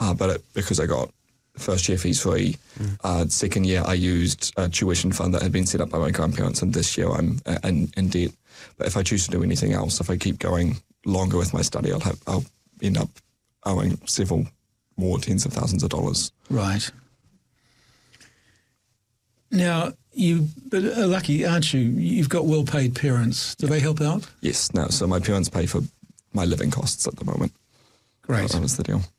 but because I got first year fees free, second year I used a tuition fund that had been set up by my grandparents, and this year I'm in debt. But if I choose to do anything else, if I keep going longer with my study, I'll end up owing several more tens of thousands of dollars. Right. Now, but lucky, aren't you? You've got well-paid parents. Do they help out? Yes. No. So my parents pay for my living costs at the moment. Great. That was the deal.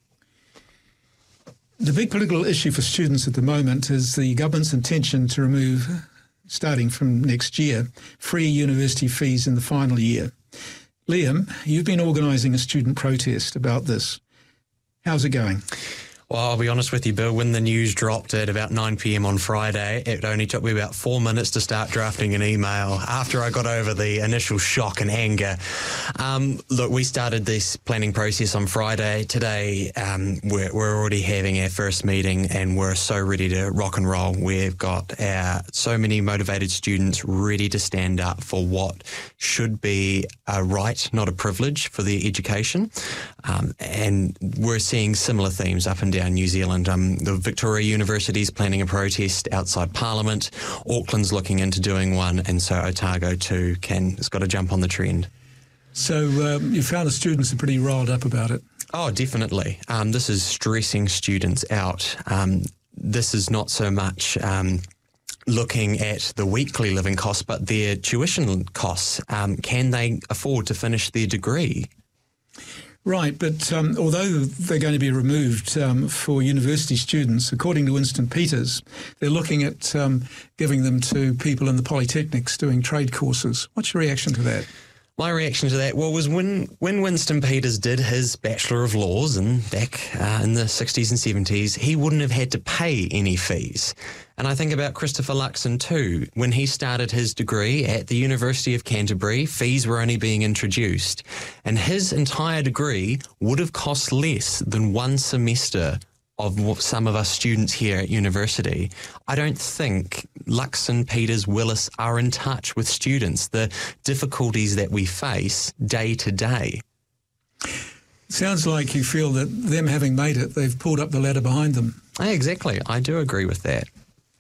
The big political issue for students at the moment is the government's intention to remove, starting from next year, free university fees in the final year. Liam, you've been organising a student protest about this. How's it going? Well, I'll be honest with you, Bill, when the news dropped at about 9 p.m. on Friday, it only took me about 4 minutes to start drafting an email after I got over the initial shock and anger. Look, we started this planning process on Friday. Today, we're already having our first meeting and we're so ready to rock and roll. We've got so many motivated students ready to stand up for what should be a right, not a privilege for their education. And we're seeing similar themes up and down New Zealand. The Victoria University is planning a protest outside Parliament. Auckland's looking into doing one, and so Otago too has got to jump on the trend. So you found the students are pretty riled up about it? Oh, definitely. This is stressing students out. This is not so much looking at the weekly living costs, but their tuition costs. Can they afford to finish their degree? Right, but although they're going to be removed for university students, according to Winston Peters, they're looking at giving them to people in the polytechnics doing trade courses. What's your reaction to that? My reaction to that, was when Winston Peters did his Bachelor of Laws back in the 60s and 70s, he wouldn't have had to pay any fees. And I think about Christopher Luxon too. When he started his degree at the University of Canterbury, fees were only being introduced. And his entire degree would have cost less than one semester of some of us students here at university. I don't think Luxon, Peters, Willis are in touch with students, the difficulties that we face day to day. Sounds like you feel that them having made it, they've pulled up the ladder behind them. Exactly. I do agree with that.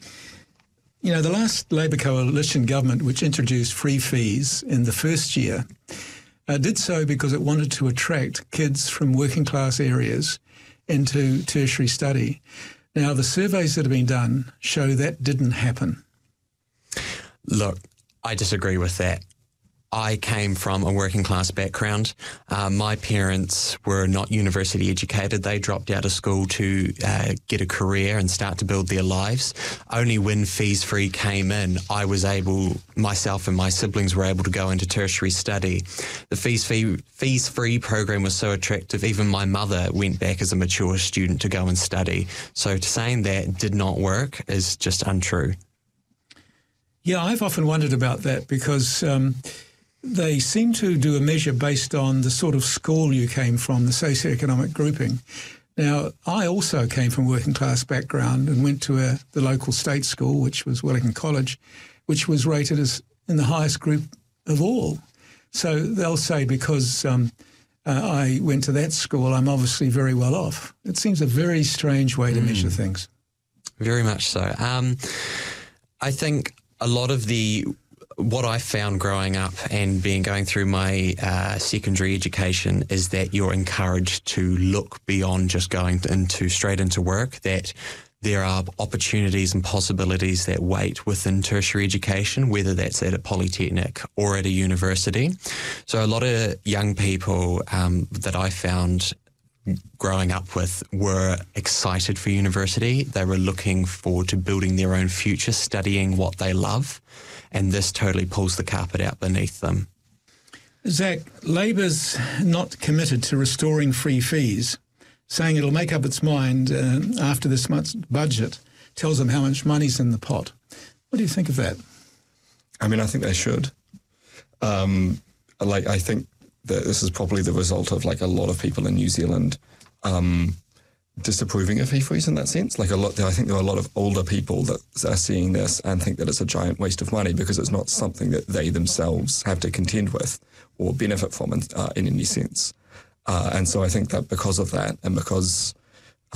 You know, the last Labour coalition government, which introduced free fees in the first year, did so because it wanted to attract kids from working class areas into tertiary study. Now, the surveys that have been done show that didn't happen. Look, I disagree with that. I came from a working class background. My parents were not university educated. They dropped out of school to get a career and start to build their lives. Only when Fees Free came in, myself and my siblings were able to go into tertiary study. The Fees Free program was so attractive, even my mother went back as a mature student to go and study. So saying that did not work is just untrue. Yeah, I've often wondered about that because they seem to do a measure based on the sort of school you came from, the socioeconomic grouping. Now, I also came from a working class background and went to the local state school, which was Wellington College, which was rated as in the highest group of all. So they'll say because I went to that school, I'm obviously very well off. It seems a very strange way to measure things. Very much so. I think a lot of what I found growing up and going through my secondary education is that you're encouraged to look beyond just going straight into work, that there are opportunities and possibilities that wait within tertiary education, whether that's at a polytechnic or at a university. So a lot of young people that I found growing up with were excited for university. They were looking forward to building their own future, studying what they love, and this totally pulls the carpet out beneath them. Zach, Labor's not committed to restoring free fees, saying it'll make up its mind after this month's budget tells them how much money's in the pot. What do you think of that? I mean, I think they should. I think that this is probably the result of a lot of people in New Zealand disapproving of fee freeze in that sense. I think there are a lot of older people that are seeing this and think that it's a giant waste of money because it's not something that they themselves have to contend with or benefit from in any sense. And so I think that because of that and because